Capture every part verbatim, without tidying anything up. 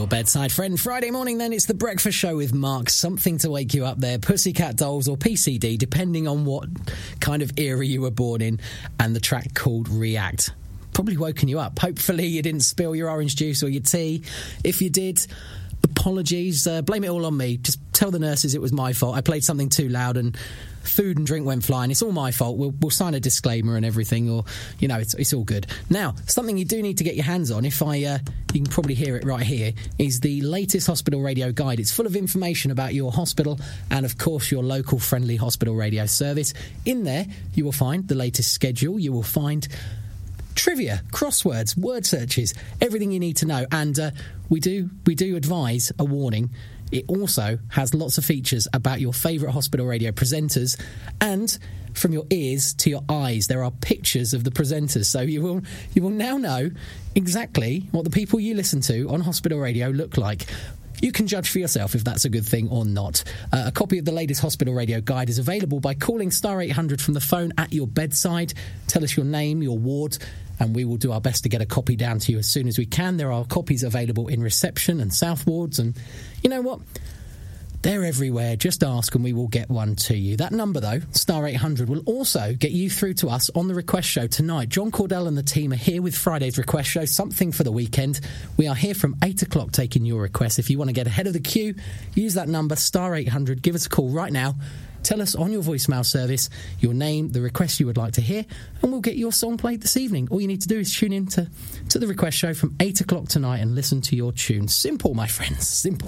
your bedside friend. Friday morning, then, it's The Breakfast Show with Mark. Something to wake you up there. Pussycat Dolls or P C D, depending on what kind of era you were born in, and the track called React. Probably woken you up. Hopefully you didn't spill your orange juice or your tea. If you did, apologies. Uh, blame it all on me. Just tell the nurses it was my fault. I played something too loud and food and drink went flying. It's all my fault. We'll, we'll sign a disclaimer and everything, or, you know, it's, it's all good. Now, something you do need to get your hands on, if I, uh, you can probably hear it right here, is the latest hospital radio guide. It's full of information about your hospital and, of course, your local friendly hospital radio service. In there, you will find the latest schedule. You will find trivia, crosswords, word searches, everything you need to know. And uh, we do we do advise a warning. It also has lots of features about your favourite hospital radio presenters, and from your ears to your eyes, there are pictures of the presenters. So you will you will now know exactly what the people you listen to on hospital radio look like. You can judge for yourself if that's a good thing or not. Uh, a copy of the latest hospital radio guide is available by calling star eight hundred from the phone at your bedside. Tell us your name, your ward, and we will do our best to get a copy down to you as soon as we can. There are copies available in reception and south wards, and you know what? They're everywhere. Just ask and we will get one to you. That number, though, star eight hundred, will also get you through to us on the Request Show tonight. John Cordell and the team are here with Friday's Request Show, something for the weekend. We are here from eight o'clock taking your requests. If you want to get ahead of the queue, use that number, star eight hundred. Give us a call right now. Tell us on your voicemail service your name, the request you would like to hear, and we'll get your song played this evening. All you need to do is tune in to, to the Request Show from eight o'clock tonight and listen to your tune. Simple, my friends, simple.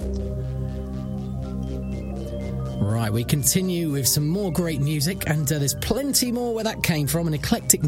Right, we continue with some more great music, and uh, there's plenty more where that came from, an eclectic